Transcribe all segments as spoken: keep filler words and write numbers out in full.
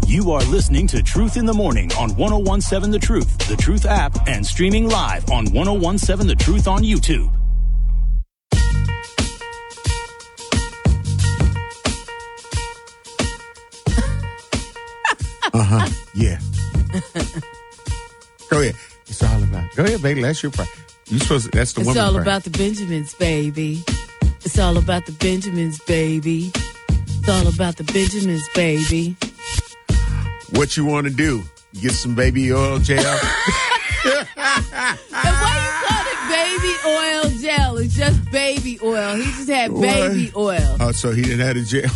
You are listening to Truth in the Morning on ten seventeen The Truth, The Truth app, and streaming live on ten seventeen The Truth on YouTube. Uh-huh. Yeah. Go ahead. It's all about. Go ahead, baby. That's your part. You supposed to, that's the It's woman all part. about the Benjamins, baby. It's all about the Benjamins, baby. It's all about the Benjamins, baby. What you want to do? Get some baby oil gel? And why you call it baby oil gel? It's just baby oil. He just had baby What? oil. Oh, so he didn't have a gel.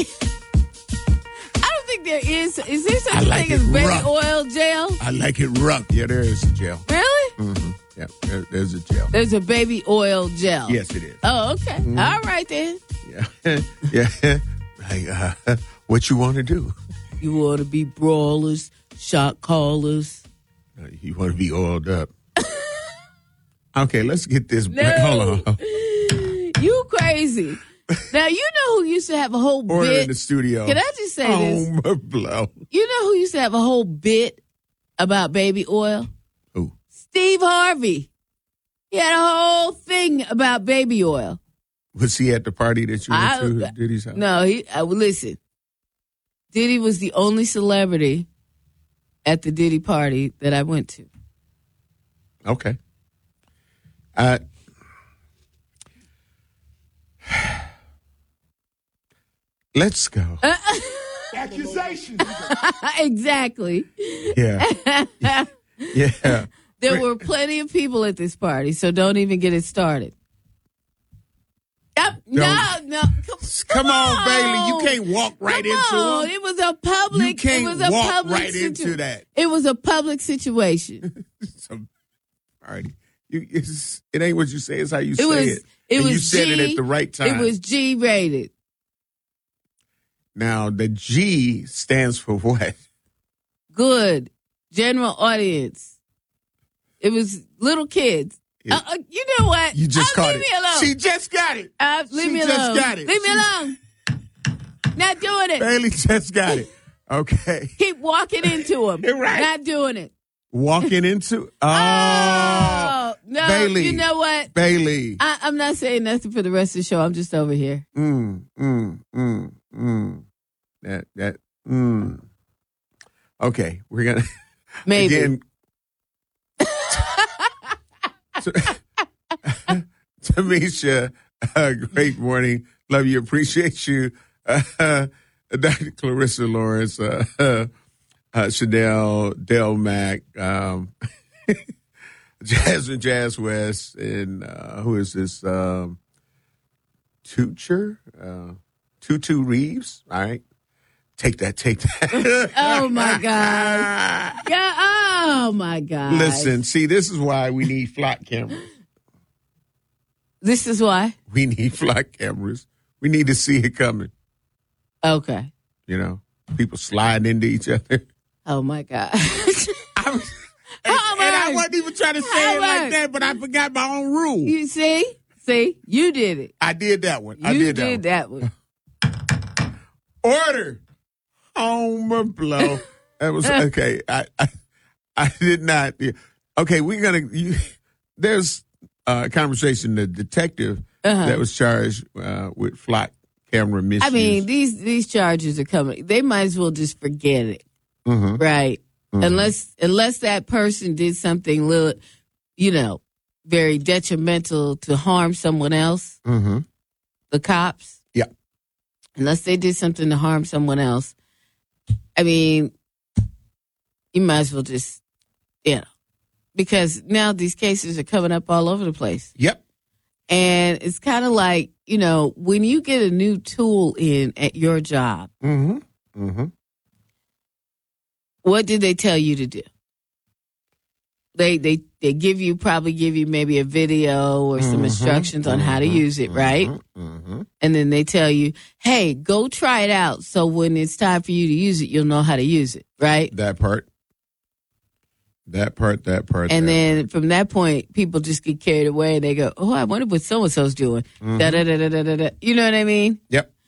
I don't think there is. Is there such I a like thing it as baby rough. oil gel? I like it rough. Yeah, there is a gel. Really? Mm-hmm. Yeah, there, there's a gel. There's a baby oil gel. Yes, it is. Oh, okay. Mm-hmm. All right then. Yeah, yeah. Like, uh, what you want to do? You want to be brawlers, shot callers. Uh, you want to be oiled up. Okay, let's get this. No. Hold on. You crazy. Now, you know who used to have a whole Order bit. in the studio. Can I just say this? Oh, blow. You know who used to have a whole bit about baby oil? Who? Steve Harvey. He had a whole thing about baby oil. Was he at the party that you went I- to at Diddy's house? No, he. Uh, well, listen. Diddy was the only celebrity at the Diddy party that I went to. Okay. Uh, let's go. Accusations. Exactly. Yeah. Yeah. There were plenty of people at this party, so don't even get it started. Yep. No, Don't- no. Come, Come on, Bailey. You can't walk right Come into on. it. It was a public. You can't it was a walk public right situ- into that. It was a public situation. Some party. You, it's, it ain't what you say. It's how you It say was. it. It And was you said G, it at the right time. It was G rated. Now, the G stands for what? Good. General audience. It was little kids. It- Uh, uh, you know what? You just uh, caught leave it. me alone. She just got it. Uh, leave she me just alone. got it. Leave me She- alone. Not doing it. Bailey just got it. Okay. Keep walking into him. You're right. Not doing it. Walking into. Oh. Oh, no. Bailey. You know what? Bailey. I, I'm not saying nothing for the rest of the show. I'm just over here. Mm, mm, mm, mm. That, that, mm. Okay. We're going to. Maybe. Again. Tamisha, uh, great morning. Love you. Appreciate you. Uh, Doctor Clarissa Lawrence, uh, uh, uh, Chanel, Del Mac, um, Jasmine Jazz West, and uh, who is this? Um, Tucher, uh, Tutu Reeves. All right. Take that, take that. Oh, my God. Yeah, oh, my God. Listen, see, this is why we need flock cameras. This is why? We need flock cameras. We need to see it coming. Okay. You know, people sliding into each other. Oh, my God. I was, and, and I wasn't even trying to say it like that, but I forgot my own rule. You see? See? You did it. I did that one. You I did, did that one. that one. Order. Homer blow. That was okay. I, I I did not. Okay, we're gonna. You, there's a conversation. The detective Uh-huh. that was charged uh, with flock camera misuse. I mean, these these charges are coming. They might as well just forget it, Mhm. right? Mhm. Unless unless that person did something little, you know, very detrimental to harm someone else. Mhm. The cops, Yeah. unless they did something to harm someone else. I mean, you might as well just, you know, because now these cases are coming up all over the place. Yep. And it's kind of like, you know, when you get a new tool in at your job, Mm-hmm. Mm-hmm. what did they tell you to do? They they they give you probably give you maybe a video or some Mhm. instructions on how to Mhm. use it, right? Mm-hmm. And then they tell you, hey, go try it out. So when it's time for you to use it, you'll know how to use it, right? That part. That part, that part. And that then from that point, people just get carried away and they go, oh, I wonder what so and so's doing. Mhm. Da, da, da, da, da, da, da. You know what I mean? Yep.